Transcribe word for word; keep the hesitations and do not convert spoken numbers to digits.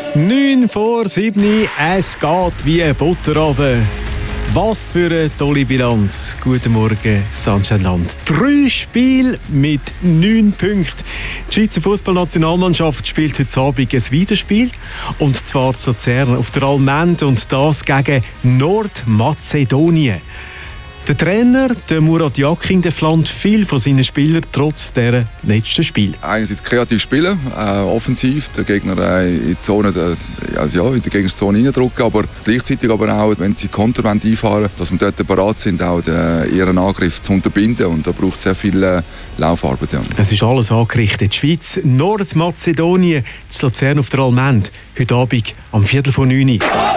neun vor sieben, es geht wie Butter runter. Was für eine tolle Bilanz. Guten Morgen, Sandsteinland. Drei Spiele mit neun Punkten. Die Schweizer Fußballnationalmannschaft spielt heute Abend ein Wiederspiel. Und zwar zu Luzern auf der Allmend und das gegen Nordmazedonien. Der Trainer, der Murat Yakin, der plant viel von seinen Spielern trotz dieser letzten Spiel. Einerseits kreativ spielen, äh, offensiv, den Gegner äh, in die Zone, äh, also ja, in die Gegnerzone reindrücken, aber gleichzeitig aber auch, wenn sie Konter einfahren wollen, dass wir dort bereit sind, auch den, ihren Angriff zu unterbinden. Und da braucht es sehr viel äh, Laufarbeit. Ja. Es ist alles angerichtet. Die Schweiz, Nordmazedonien, zu Luzern auf der Allmend. Heute Abend am Viertel vor neun.